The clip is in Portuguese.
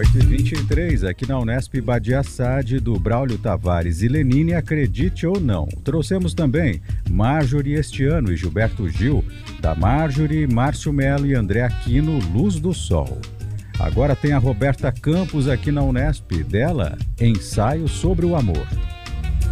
8h23, aqui na Unesp Badia Saad, do Braulio Tavares e Lenine, acredite ou não. Trouxemos também Marjorie este ano e Gilberto Gil, da Marjorie, Márcio Melo e André Aquino, Luz do Sol. Agora tem a Roberta Campos aqui na Unesp, dela, Ensaio sobre o Amor.